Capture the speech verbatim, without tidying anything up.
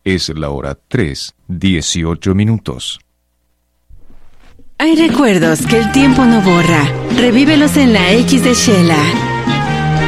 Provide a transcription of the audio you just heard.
Es la hora tres, dieciocho minutos. Hay recuerdos que el tiempo no borra. Revívelos en la X de Shela.